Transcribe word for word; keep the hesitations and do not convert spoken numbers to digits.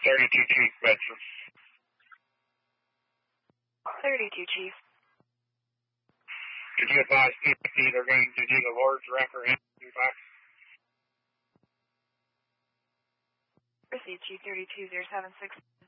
thirty-two Chief, Bedford. thirty-two Chief. Could you advise P F C they're going to do the Lord's Wrecker and do back? Received Chief thirty-two zero seven six